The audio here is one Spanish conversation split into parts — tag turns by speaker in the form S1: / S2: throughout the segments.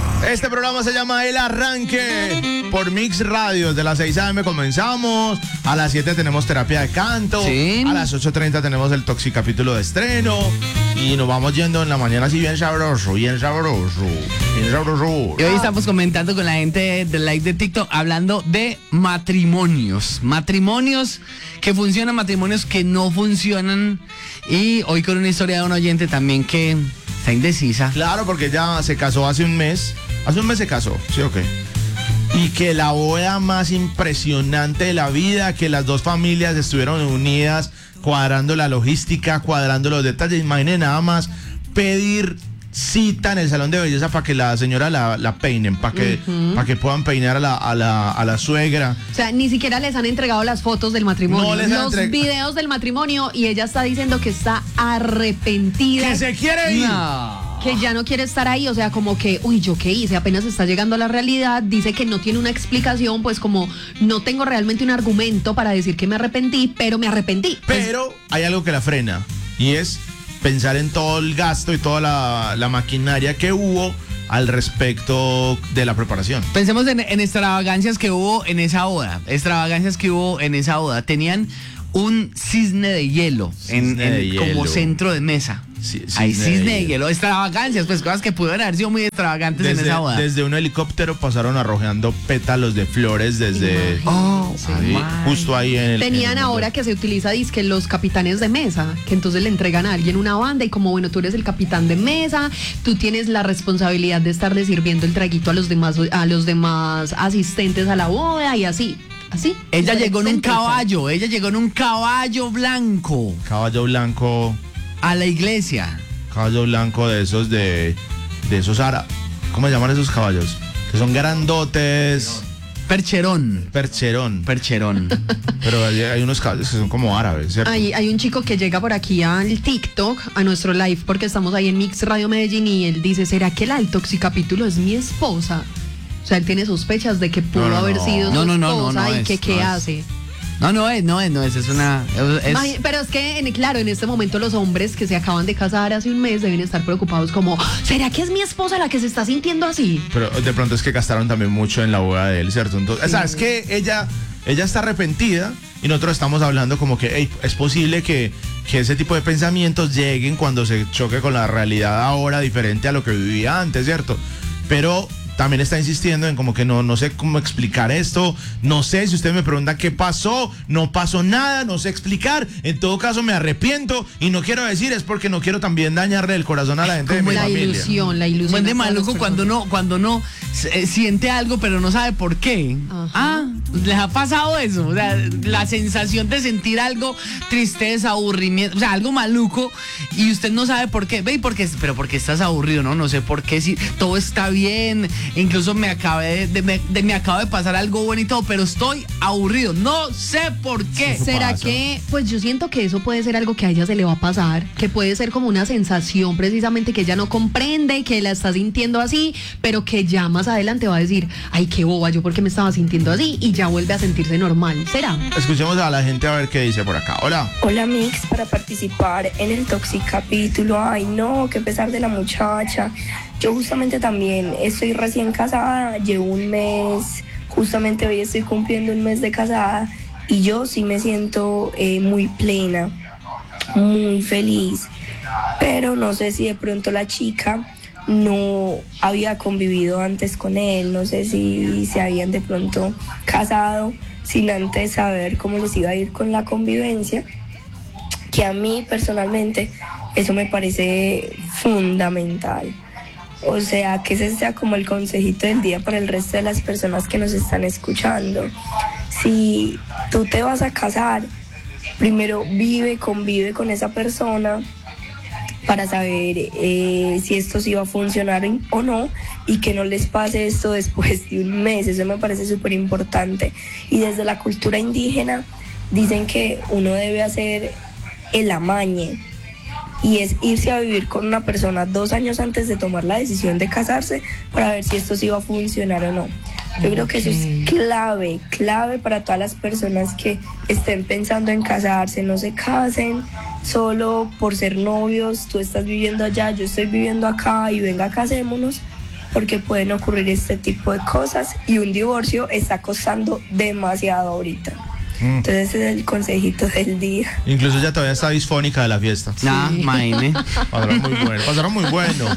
S1: Este programa se llama El Arranque por Mix Radio. De las 6 a.m. comenzamos. A las 7 tenemos terapia de canto.
S2: Sí.
S1: A las 8:30 tenemos el Toxicapítulo de estreno. Y nos vamos yendo en la mañana así bien sabroso, bien sabroso, bien sabroso.
S2: Y hoy estamos comentando con la gente del live de TikTok hablando de matrimonios. Matrimonios que funcionan, matrimonios que no funcionan. Y hoy con una historia de un oyente también que está indecisa.
S1: Claro, porque ella se casó hace un mes. Hace un mes se casó, ¿sí o qué? Y que la boda más impresionante de la vida, que las dos familias estuvieron unidas, cuadrando la logística, cuadrando los detalles. Imaginen nada más pedir cita en el salón de belleza para que la señora la peinen, para que puedan peinar a la suegra.
S3: O sea, ni siquiera les han entregado las fotos del matrimonio,
S1: No les han
S3: los videos del matrimonio, y ella está diciendo que está arrepentida.
S1: ¡Que se quiere ir!
S2: No.
S3: Que ya no quiere estar ahí, o sea, como que, uy, ¿yo qué hice? Apenas está llegando a la realidad, dice que no tiene una explicación, pues como no tengo realmente un argumento para decir que me arrepentí, pero me arrepentí.
S1: Pero hay algo que la frena, y es pensar en todo el gasto y toda la maquinaria que hubo al respecto de la preparación.
S2: Pensemos en extravagancias que hubo en esa boda. Tenían un cisne de hielo, como centro de mesa. Hay cisne de hielo, extravagancias, pues cosas que pudieron haber sido muy extravagantes en esa boda.
S1: Desde un helicóptero pasaron arrojando pétalos de flores desde justo ahí en el...
S3: Tenían ahora que se utiliza disque los capitanes de mesa, que entonces le entregan a alguien una banda y como bueno, tú eres el capitán de mesa, tú tienes la responsabilidad de estarle sirviendo el traguito a los demás asistentes a la boda y así. Así.
S2: Ella llegó en un caballo blanco.
S1: Caballo blanco.
S2: A la iglesia.
S1: Caballo blanco de esos árabes. ¿Cómo se llaman esos caballos? Que son grandotes.
S2: Percherón.
S1: Pero hay unos caballos que son como árabes, ¿cierto?
S3: Hay un chico que llega por aquí al TikTok, a nuestro live, porque estamos ahí en Mix Radio Medellín, y él dice, ¿será que la del Toxicapítulo es mi esposa? O sea, él tiene sospechas de que pudo haber sido su esposa y que qué hace.
S2: No es, es una...
S3: Pero es que, claro, en este momento los hombres que se acaban de casar hace un mes deben estar preocupados como, ¿será que es mi esposa la que se está sintiendo así?
S1: Pero de pronto es que gastaron también mucho en la boda de él, ¿cierto? Entonces, sí. Es que ella está arrepentida y nosotros estamos hablando como que hey, es posible que ese tipo de pensamientos lleguen cuando se choque con la realidad ahora diferente a lo que vivía antes, ¿cierto? Pero... también está insistiendo en como que no sé cómo explicar esto, no sé si usted me pregunta qué pasó, no pasó nada, no sé explicar, en todo caso me arrepiento y no quiero decir, es porque no quiero también dañarle el corazón a la gente de mi familia.
S3: La ilusión.
S2: Buen de maluco cuando uno siente algo pero no sabe por qué. ¿Les ha pasado eso? O sea, la sensación de sentir algo, tristeza, aburrimiento, o sea, algo maluco y usted no sabe por qué. Ve, pero porque estás aburrido, no sé por qué, si todo está bien. Incluso me acaba de pasar algo bueno y todo, pero estoy aburrido, no sé por qué.
S3: ¿Será que, pues yo siento que eso puede ser algo que a ella se le va a pasar, que puede ser como una sensación precisamente que ella no comprende, que la está sintiendo así, pero que ya más adelante va a decir, ay, qué boba, yo porque me estaba sintiendo así, y ya vuelve a sentirse normal? ¿Será?
S1: Escuchemos a la gente a ver qué dice por acá. Hola
S4: Mix, para participar en el Toxicapítulo. Ay no, qué pesar de la muchacha. Yo justamente también estoy recién casada, llevo un mes, justamente hoy estoy cumpliendo un mes de casada y yo sí me siento muy plena, muy feliz, pero no sé si de pronto la chica no había convivido antes con él, no sé si se habían de pronto casado sin antes saber cómo les iba a ir con la convivencia, que a mí personalmente eso me parece fundamental. O sea, que ese sea como el consejito del día para el resto de las personas que nos están escuchando. Si tú te vas a casar, primero convive con esa persona para saber si esto sí va a funcionar o no, y que no les pase esto después de un mes. Eso me parece súper importante. Y desde la cultura indígena dicen que uno debe hacer el amañe, y es irse a vivir con una persona 2 años antes de tomar la decisión de casarse para ver si esto sí va a funcionar o no. Yo creo que eso es clave para todas las personas que estén pensando en casarse. No se casen solo por ser novios, tú estás viviendo allá, yo estoy viviendo acá y venga, casémonos, porque pueden ocurrir este tipo de cosas y un divorcio está costando demasiado ahorita. Entonces ese es el consejito del día.
S1: Incluso ella todavía está disfónica de la fiesta.
S2: Nah, imagine.
S1: Pasaron muy bueno.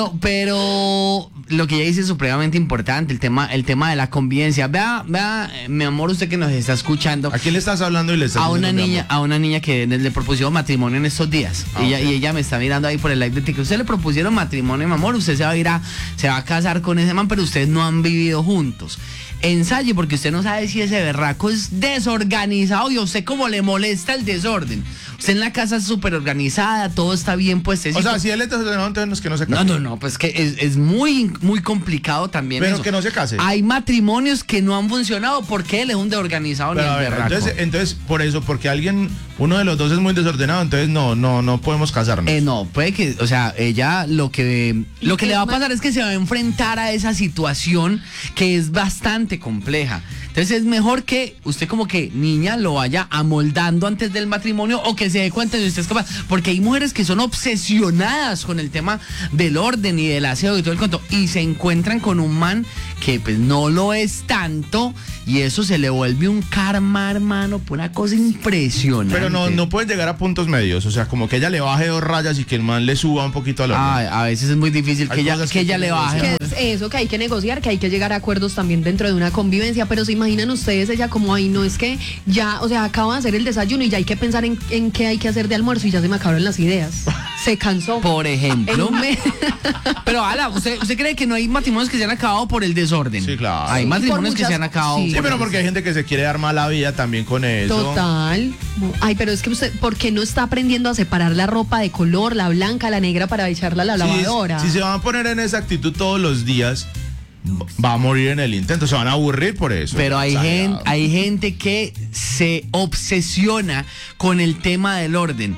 S2: Pero lo que ella dice es supremamente importante, el tema de la convivencia. Vea, mi amor, usted que nos está escuchando.
S1: ¿A quién le estás hablando y le estás diciendo,
S2: a una niña que le propusieron matrimonio en estos días. Y ella me está mirando ahí por el live de TikTok. Usted le propusieron matrimonio, mi amor, usted se va a casar con ese man, pero ustedes no han vivido juntos. Ensaye, porque usted no sabe si ese berraco es desorganizado y a usted cómo le molesta el desorden. Usted en la casa es súper organizada, todo está bien puestecito.
S1: O sea, si él es desordenado, entonces que no se case.
S2: No, pues que es muy complicado también.
S1: Pero
S2: eso.
S1: que no se case.
S2: Hay matrimonios que no han funcionado porque él es un desorganizado.
S1: Pero,
S2: ni el berraco.
S1: Entonces, por eso, porque uno de los dos es muy desordenado, entonces no podemos casarnos.
S2: No, puede que, o sea, ella lo que le va a pasar es que se va a enfrentar a esa situación que es bastante compleja. Entonces es mejor que usted como que niña lo vaya amoldando antes del matrimonio o que se dé cuenta de usted es capaz, porque hay mujeres que son obsesionadas con el tema del orden y del aseo y todo el cuento y se encuentran con un man que pues no lo es tanto y eso se le vuelve un karma, hermano, por una cosa impresionante.
S1: Pero no pueden llegar a puntos medios, o sea, como que ella le baje 2 rayas y que el man le suba un poquito al orden.
S2: A veces es muy difícil que ella le baje.
S3: Que es eso, que hay que negociar, que hay que llegar a acuerdos también dentro de una convivencia, pero se imaginan ustedes, ella como ahí, no es que ya, o sea, acabo de hacer el desayuno y ya hay que pensar en qué hay que hacer de almuerzo y ya se me acabaron las ideas. Se cansó.
S2: Por ejemplo. Pero, Ala, ¿usted cree que no hay matrimonios que se han acabado por el desorden?
S1: Sí, claro.
S2: Hay matrimonios que se han acabado.
S3: Sí,
S1: pero porque hay gente que se quiere dar mala vida también con eso.
S3: Total. Ay, pero es que usted, ¿por qué no está aprendiendo a separar la ropa de color, la blanca, la negra, para echarla a la lavadora?
S1: Si se van a poner en esa actitud todos los días, va a morir en el intento, se van a aburrir por eso.
S2: Pero hay gente que se obsesiona con el tema del orden,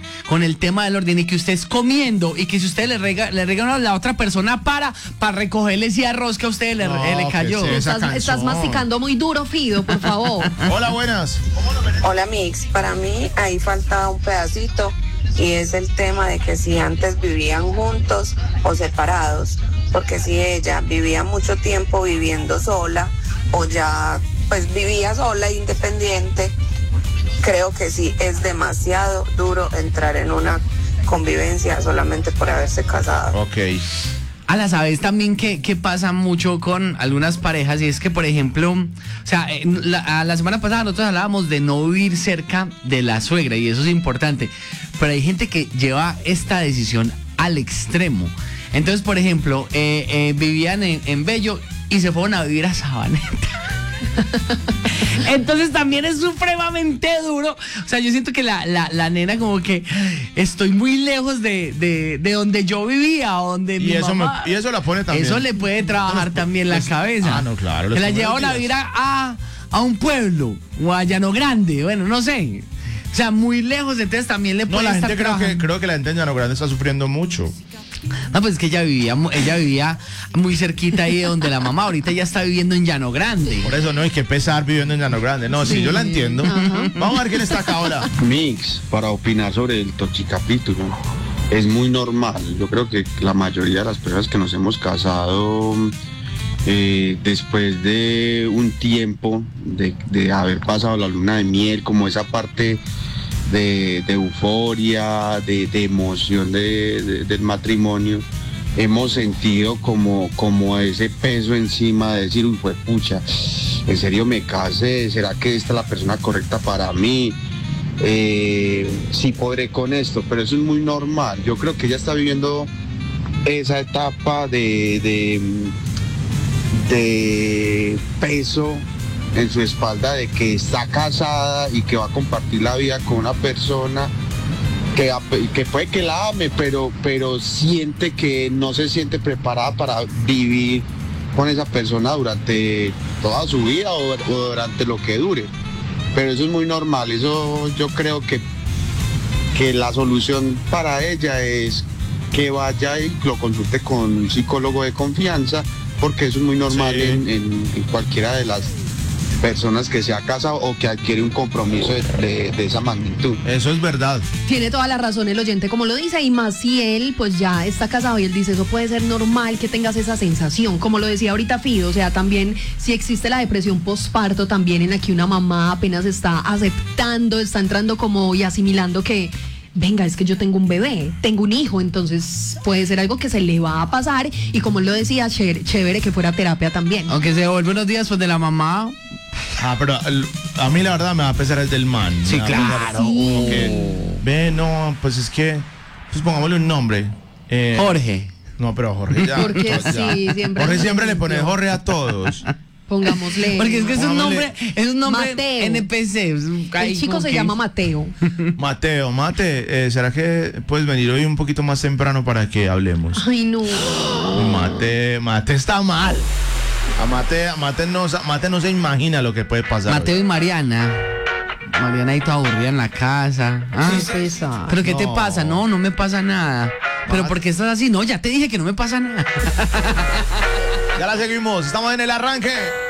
S2: y que usted es comiendo y que si usted le rega a la otra persona para recogerle ese arroz que a usted le cayó.
S3: Estás masticando muy duro, Fido, por favor.
S1: Hola, buenas.
S5: Hola, Mix. Para mí ahí falta un pedacito y es el tema de que si antes vivían juntos o separados, porque si ella vivía mucho tiempo viviendo sola o ya pues vivía sola, independiente, creo que sí es demasiado duro entrar en una convivencia solamente por haberse casado.
S1: Ok.
S2: A la sabes también que pasa mucho con algunas parejas y es que, por ejemplo, o sea, la semana pasada nosotros hablábamos de no vivir cerca de la suegra y eso es importante, pero hay gente que lleva esta decisión al extremo. Entonces, por ejemplo, vivían en Bello y se fueron a vivir a Sabaneta. Entonces también es supremamente duro. O sea, yo siento que la nena como que estoy muy lejos de donde yo vivía o donde mi mamá.
S1: Y eso la pone también.
S2: Eso le puede trabajar también la cabeza.
S1: No, claro.
S2: Que la llevaron a vivir a un pueblo o a Llano Grande, bueno, no sé. O sea, muy lejos, entonces también le puede estar trabajando.
S1: Creo que la gente en Llano Grande está sufriendo mucho.
S2: No, pues es que ella vivía muy cerquita ahí de donde la mamá, ahorita ya está viviendo en Llano Grande.
S1: Por eso no hay que pesar viviendo en Llano Grande. No, sí, yo la entiendo. Vamos a ver quién está acá ahora.
S6: Mix, para opinar sobre el toxicapítulo. Es muy normal. Yo creo que la mayoría de las personas que nos hemos casado después de un tiempo de haber pasado la luna de miel, como esa parte de euforia, de emoción del matrimonio, hemos sentido como ese peso encima de decir, uy, pues pucha, ¿en serio me casé? ¿Será que esta es la persona correcta para mí? Sí podré con esto, pero eso es muy normal. Yo creo que ella está viviendo esa etapa de peso en su espalda de que está casada y que va a compartir la vida con una persona que puede que la ame, pero siente que no se siente preparada para vivir con esa persona durante toda su vida o durante lo que dure. Pero eso es muy normal, eso yo creo que la solución para ella es que vaya y lo consulte con un psicólogo de confianza, porque eso es muy normal en cualquiera de personas que se ha casado o que adquiere un compromiso de esa magnitud.
S1: Eso es verdad.
S3: Tiene toda la razón el oyente como lo dice, y más si él pues ya está casado y él dice, eso puede ser normal que tengas esa sensación, como lo decía ahorita Fido, o sea, también si existe la depresión postparto, también en la que una mamá apenas está aceptando, está entrando como y asimilando que venga, es que yo tengo un bebé, tengo un hijo, entonces puede ser algo que se le va a pasar, y como él lo decía, chévere que fuera terapia también.
S2: Aunque se devuelve unos días pues de la mamá.
S1: Pero a mí la verdad me va a pesar el del man.
S2: Sí,
S1: Me va a pesar
S2: claro.
S1: como que, ve, no, pues es que, pues pongámosle un nombre.
S2: Jorge.
S1: No, pero Jorge ya.
S3: Porque
S1: ya.
S3: sí, siempre.
S1: Jorge siempre le pone Jorge a todos.
S3: Pongámosle.
S2: Porque es que es un nombre
S3: Mateo.
S2: NPC.
S3: El chico se llama Mateo.
S1: Mateo, ¿será que puedes venir hoy un poquito más temprano para que hablemos?
S3: Ay, no.
S1: Mate está mal. A Mate no se imagina lo que puede pasar.
S2: Mateo y Mariana. Mariana ahí toda aburrida en la casa. Ah,
S3: Qué pesar.
S2: ¿pero qué te
S1: No.
S2: pasa? No me pasa nada. ¿Pero por qué estás así? No, ya te dije que no me pasa nada.
S1: Ya la seguimos, estamos en el arranque.